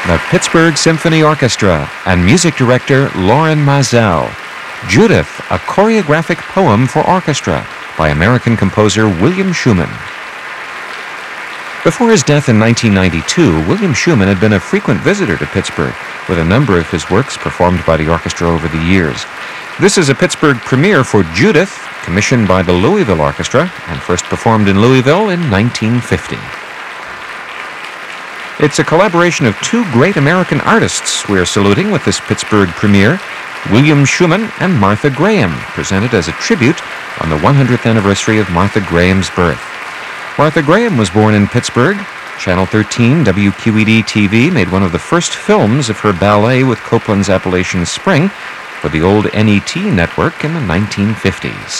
the Pittsburgh Symphony Orchestra and music director Lorin Maazel. Judith, a choreographic poem for orchestra by American composer William Schumann. Before his death in 1992, William Schumann had been a frequent visitor to Pittsburgh, with a number of his works performed by the orchestra over the years. This is a Pittsburgh premiere for Judith, commissioned by the Louisville Orchestra and first performed in Louisville in 1950. It's a collaboration of two great American artists we're saluting with this Pittsburgh premiere, William Schumann and Martha Graham, presented as a tribute on the 100th anniversary of Martha Graham's birth. Martha Graham was born in Pittsburgh. Channel 13 WQED-TV made one of the first films of her ballet with Copland's Appalachian Spring for the old NET network in the 1950s.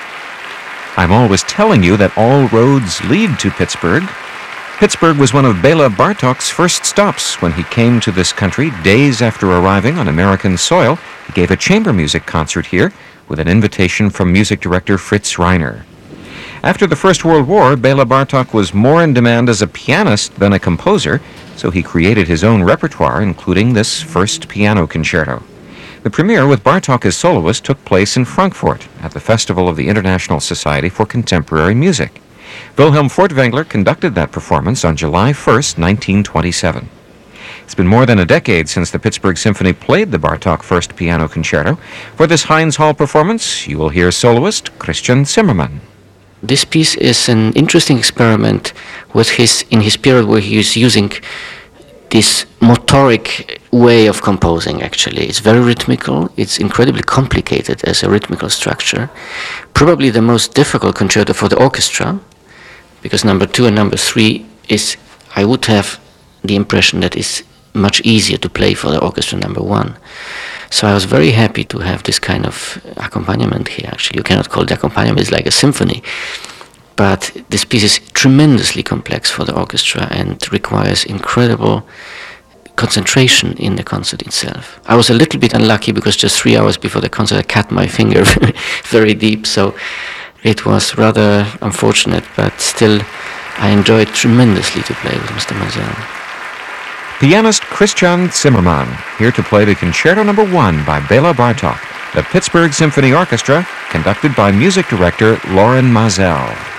I'm always telling you that all roads lead to Pittsburgh. Pittsburgh was one of Bela Bartok's first stops when he came to this country days after arriving on American soil. He gave a chamber music concert here with an invitation from music director Fritz Reiner. After the First World War, Bela Bartok was more in demand as a pianist than a composer, so he created his own repertoire, including this first piano concerto. The premiere with Bartok as soloist took place in Frankfurt at the Festival of the International Society for Contemporary Music. Wilhelm Furtwängler conducted that performance on July 1st, 1927. It's been more than a decade since the Pittsburgh Symphony played the Bartok First Piano Concerto. For this Heinz Hall performance, you will hear soloist Christian Zimmermann. This piece is an interesting experiment in his period where he is using this motoric way of composing, actually. It's very rhythmical. It's incredibly complicated as a rhythmical structure. Probably the most difficult concerto for the orchestra, because number 2 and number 3 is, I would have the impression that it's much easier to play for the orchestra number 1. So I was very happy to have this kind of accompaniment here. Actually, you cannot call it accompaniment, it's like a symphony. But this piece is tremendously complex for the orchestra and requires incredible concentration in the concert itself. I was a little bit unlucky because just 3 hours before the concert I cut my finger very deep, so it was rather unfortunate, but still I enjoyed tremendously to play with Mr. Maazel. Pianist Christian Zimmermann, here to play the Concerto No. 1 by Bela Bartok, the Pittsburgh Symphony Orchestra, conducted by music director Lorin Maazel.